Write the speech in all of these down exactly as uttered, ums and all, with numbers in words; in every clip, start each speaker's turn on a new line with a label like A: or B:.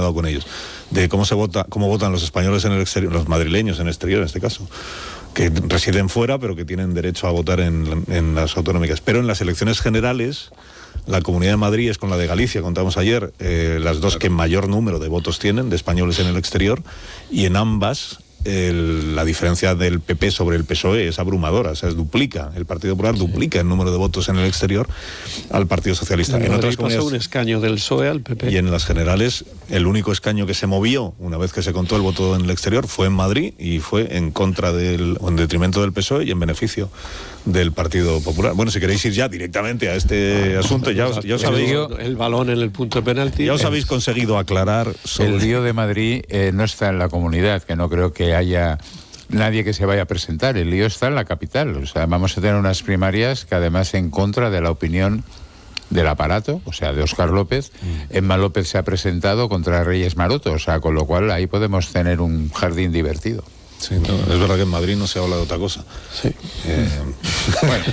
A: dado con ellos, de cómo se vota, cómo votan los españoles en el exterior, los madrileños en el exterior en este caso, que residen fuera pero que tienen derecho a votar en, en las autonómicas. Pero en las elecciones generales, la Comunidad de Madrid es con la de Galicia, contamos ayer, eh, las dos que mayor número de votos tienen de españoles en el exterior, y en ambas el, la diferencia del P P sobre el P S O E es abrumadora, o sea, es duplica, el Partido Popular duplica el número de votos en el exterior al Partido Socialista.
B: En,
A: en otras
B: pasó un escaño del P S O E al P P.
A: Y en las generales, el único escaño que se movió, una vez que se contó el voto en el exterior, fue en Madrid, y fue en contra del, o en detrimento del P S O E y en beneficio del Partido Popular. Bueno, si queréis ir ya directamente a este asunto, ya os, ya os habéis...
B: El balón en el punto de penalti.
A: Ya os habéis conseguido aclarar sobre...
C: El lío de Madrid eh, no está en la comunidad, que no creo que haya nadie que se vaya a presentar. El lío está en la capital. O sea, vamos a tener unas primarias que además en contra de la opinión del aparato, o sea, de Óscar López. Mm. Emma López se ha presentado contra Reyes Maroto, o sea, con lo cual ahí podemos tener un jardín divertido.
A: Sí, no, es verdad que en Madrid no se habla de otra cosa.
B: Sí.
A: Eh,
C: bueno,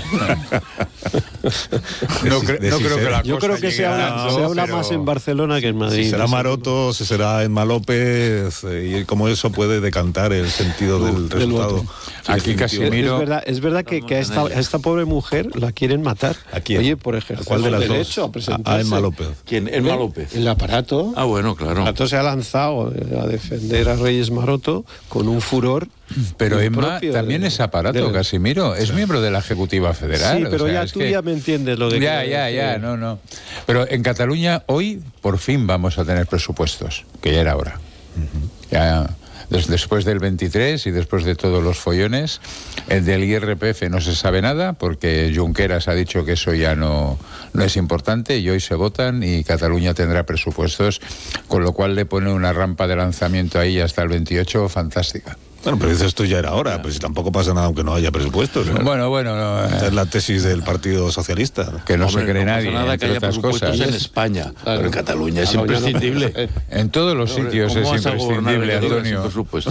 C: no, cre no creo que la
B: Yo
C: cosa
B: creo que se habla,
C: no,
B: se habla
C: pero...
B: más en Barcelona que en Madrid.
A: Si será Maroto, si será Emma López, eh, y como eso puede decantar el sentido no, del resultado.
B: Del
C: Aquí Casimiro...
B: Es verdad, es verdad que, que a, esta, a esta pobre mujer la quieren matar.
A: ¿A quién?
B: Oye, por ejercer
A: ¿Cuál de las
B: el derecho
A: dos?
B: a presentarse.
A: A Emma López.
D: ¿Quién? Emma López.
B: El aparato.
D: Ah, bueno, claro.
B: El aparato se ha lanzado a defender a Reyes Maroto con un furor.
C: Pero Emma también de, es aparato, de, Casimiro. Es sí. miembro de la Ejecutiva Federal.
B: Sí, pero
C: o sea,
B: ya tú
C: que...
B: ya me entiendes lo de
C: Ya,
B: que
C: ya, ya, no, no. Pero en Cataluña hoy por fin vamos a tener presupuestos, que ya era hora. Uh-huh. Ya... Después del veintitrés y después de todos los follones, el del I R P F no se sabe nada porque Junqueras ha dicho que eso ya no, no es importante, y hoy se votan y Cataluña tendrá presupuestos, con lo cual le pone una rampa de lanzamiento ahí hasta el veintiocho fantástica.
A: Bueno, pero dices tú ya era hora, pues si tampoco pasa nada aunque no haya presupuestos, ¿no?
C: Bueno, bueno, no,
A: esta es la tesis del Partido Socialista.
C: Que no
D: Hombre,
C: se cree
D: no
C: nadie,
D: pasa nada
C: entre
D: que haya
C: otras cosas.
D: en España, claro. Pero en Cataluña es
B: Cataluña
D: imprescindible.
B: No,
C: en todos los sitios es imprescindible, Antonio.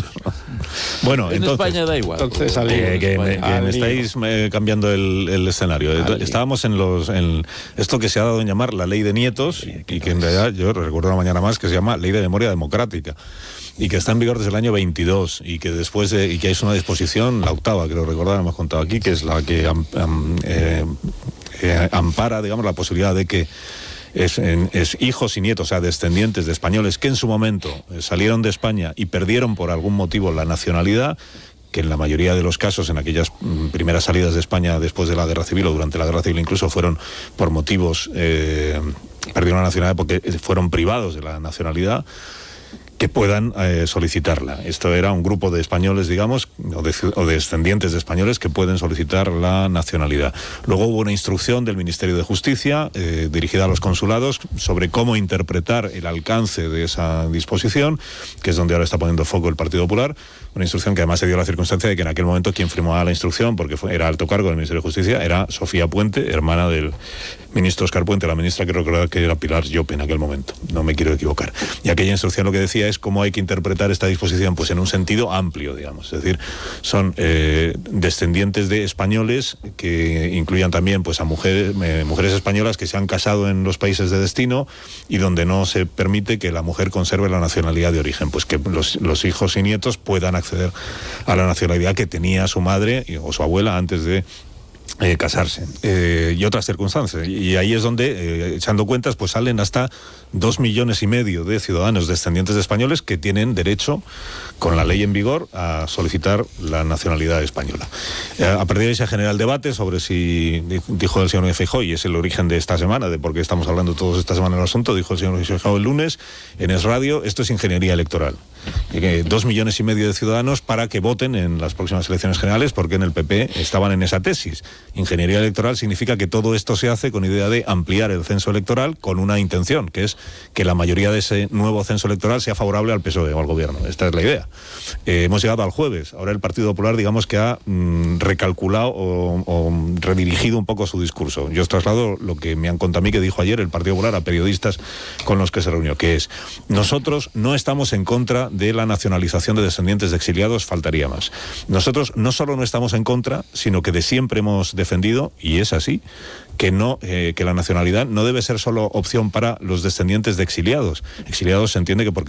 A: Bueno,
D: en
A: entonces,
D: España da igual.
B: Entonces,
A: eh, que, me, que me estáis eh, cambiando el, el escenario. Al Estábamos en los en esto que se ha dado en llamar la ley de nietos, y que en realidad yo recuerdo una mañana más que se llama Ley de Memoria Democrática, y que está en vigor desde el año veintidós, y que después de, y que es una disposición, la octava, creo recordar, hemos contado aquí, que es la que am, am, eh, eh, ampara, digamos, la posibilidad de que Es, en, es hijos y nietos, o sea, descendientes de españoles que en su momento eh, salieron de España y perdieron por algún motivo la nacionalidad, que en la mayoría de los casos, en aquellas mm, primeras salidas de España después de la Guerra Civil o durante la Guerra Civil incluso, fueron por motivos, eh, perdieron la nacionalidad porque fueron privados de la nacionalidad, que puedan eh, solicitarla. Esto era un grupo de españoles, digamos, o de, o de descendientes de españoles que pueden solicitar la nacionalidad. Luego hubo una instrucción del Ministerio de Justicia eh, dirigida a los consulados sobre cómo interpretar el alcance de esa disposición, que es donde ahora está poniendo foco el Partido Popular. Una instrucción que además se dio la circunstancia de que en aquel momento quien firmaba la instrucción, porque fue, era alto cargo del Ministerio de Justicia, era Sofía Puente, hermana del ministro Óscar Puente, la ministra que recordar que era Pilar Llope en aquel momento, no me quiero equivocar. Y aquella instrucción lo que decía es cómo hay que interpretar esta disposición, pues en un sentido amplio, digamos, es decir, son eh, descendientes de españoles que incluyan también pues a mujeres, eh, mujeres españolas que se han casado en los países de destino y donde no se permite que la mujer conserve la nacionalidad de origen, pues que los, los hijos y nietos puedan acceder a la nacionalidad que tenía su madre o su abuela antes de Eh, casarse, eh, y otras circunstancias, y ahí es donde eh, echando cuentas pues salen hasta dos millones y medio de ciudadanos descendientes de españoles que tienen derecho con la ley en vigor a solicitar la nacionalidad española. Eh, a partir de ahí se genera el debate sobre si, dijo el señor Feijóo, y es el origen de esta semana, de por qué estamos hablando todos esta semana del asunto, dijo el señor Feijóo el lunes en Es Radio, esto es ingeniería electoral. Eh, dos millones y medio de ciudadanos para que voten en las próximas elecciones generales, porque en el P P estaban en esa tesis. Ingeniería electoral significa que todo esto se hace con idea de ampliar el censo electoral con una intención, que es que la mayoría de ese nuevo censo electoral sea favorable al P S O E o al gobierno. Esta es la idea. Eh, hemos llegado al jueves. Ahora el Partido Popular, digamos que ha mmm, recalculado o, o redirigido un poco su discurso. Yo os traslado lo que me han contado a mí que dijo ayer el Partido Popular a periodistas con los que se reunió, que es: nosotros no estamos en contra de la nacionalización de descendientes de exiliados, faltaría más. Nosotros no solo no estamos en contra, sino que de siempre hemos defendido, y es así, que no eh, que la nacionalidad no debe ser solo opción para los descendientes de exiliados. Exiliados se entiende que porque